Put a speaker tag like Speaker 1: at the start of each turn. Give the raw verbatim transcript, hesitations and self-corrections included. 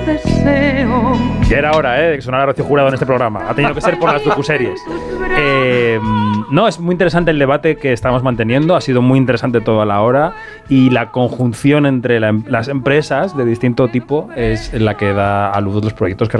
Speaker 1: deseo.
Speaker 2: Ya era hora, ¿eh?, de que sonara Rocío Jurado en este programa. Ha tenido que ser por las docuseries. Eh, no, es muy interesante el debate que estamos manteniendo. Ha sido muy interesante toda la hora. Y la conjunción entre la, las empresas de distinto tipo es la que da a luz los proyectos que